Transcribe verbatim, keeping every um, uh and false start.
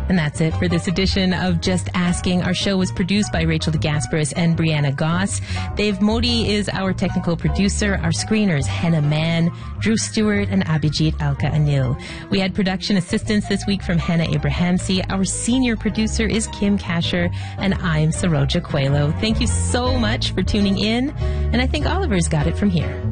And that's it for this edition of Just Asking. Our show was produced by Rachel DeGasperis and Brianna Goss. Dave Modi is our technical producer. Our screeners, Henna Mann, Drew Stewart, and Abhijit Alka Anil. We had production assistance this week from Hannah Abrahamsi. Our senior producer is Kim Kasher, and I'm Saroja Coelho. Thank you so much for tuning in, and I think Oliver's got it from here.